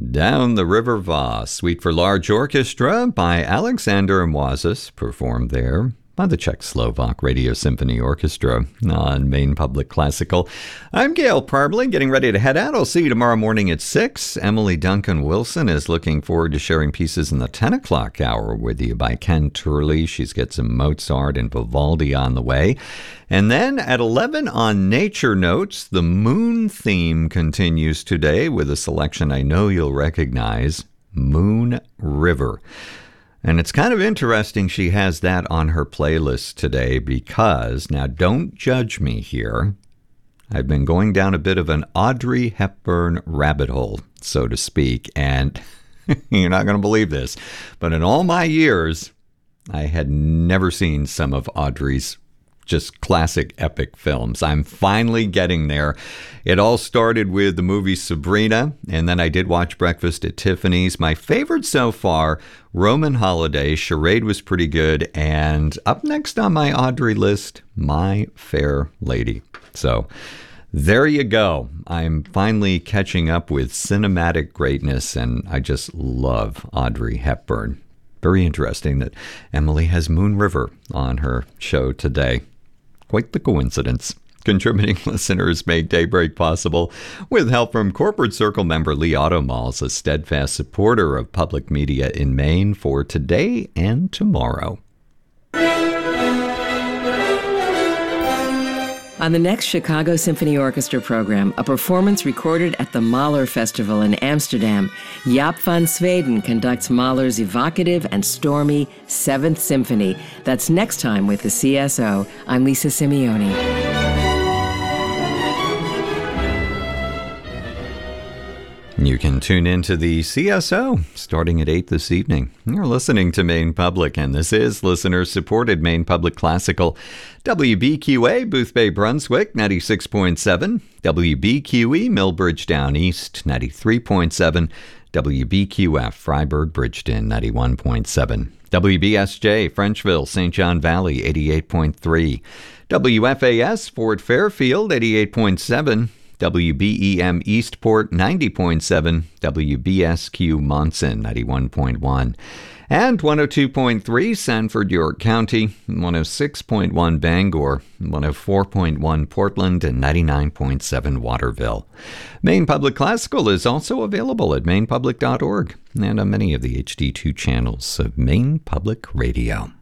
Down the River Voss, Suite for Large Orchestra by Alexander Moises, performed there by the Czech-Slovak Radio Symphony Orchestra on Maine Public Classical. I'm Gail Parbley, getting ready to head out. I'll see you tomorrow morning at 6. Emily Duncan Wilson is looking forward to sharing pieces in the 10 o'clock hour with you by Ken Turley. She's got some Mozart and Vivaldi on the way. And then at 11 on Nature Notes, the moon theme continues today with a selection I know you'll recognize, Moon River. And it's kind of interesting she has that on her playlist today because, now don't judge me here, I've been going down a bit of an Audrey Hepburn rabbit hole, so to speak, and you're not going to believe this, but in all my years, I had never seen some of Audrey's just classic epic films. I'm finally getting there. It all started with the movie Sabrina, and then I did watch Breakfast at Tiffany's. My favorite so far, Roman Holiday. Charade was pretty good. And up next on my Audrey list, My Fair Lady. So there you go. I'm finally catching up with cinematic greatness, and I just love Audrey Hepburn. Very interesting that Emily has Moon River on her show today. Quite the coincidence. Contributing listeners made Daybreak possible with help from Corporate Circle member Lee Automalls, a steadfast supporter of public media in Maine for today and tomorrow. On the next Chicago Symphony Orchestra program, a performance recorded at the Mahler Festival in Amsterdam, Jaap van Zweden conducts Mahler's evocative and stormy Seventh Symphony. That's next time with the CSO. I'm Lisa Simeoni. You can tune into the CSO starting at 8 this evening. You're listening to Maine Public, and this is listener-supported Maine Public Classical. WBQA, Booth Bay, Brunswick, 96.7. WBQE, Millbridge Down East, 93.7. WBQF, Freiburg, Bridgeton, 91.7. WBSJ, Frenchville, St. John Valley, 88.3. WFAS, Fort Fairfield, 88.7. WBEM Eastport 90.7, WBSQ Monson 91.1, and 102.3 Sanford, York County, 106.1 Bangor, 104.1 Portland, and 99.7 Waterville. Maine Public Classical is also available at mainepublic.org and on many of the HD2 channels of Maine Public Radio.